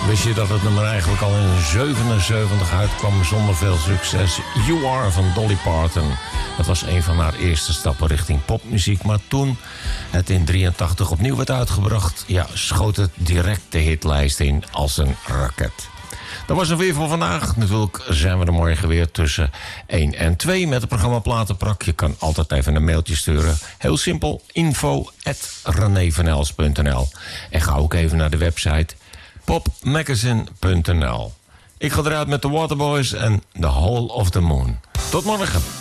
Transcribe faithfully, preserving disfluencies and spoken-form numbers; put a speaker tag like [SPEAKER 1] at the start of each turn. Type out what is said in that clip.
[SPEAKER 1] Wist je dat het nummer eigenlijk al in zevenenzeventig uitkwam zonder veel succes? You Are van Dolly Parton. Dat was een van haar eerste stappen richting popmuziek. Maar toen het in drieëntachtig opnieuw werd uitgebracht, ja, schoot het direct de hitlijst in als een raket. Dat was het weer voor vandaag. Natuurlijk zijn we er morgen weer tussen één en twee met het programma Platenprak. Je kan altijd even een mailtje sturen. Heel simpel, info at renévanels punt n l. En ga ook even naar de website popmagazine punt n l. Ik ga eruit met de Waterboys en The Hole of the Moon. Tot morgen.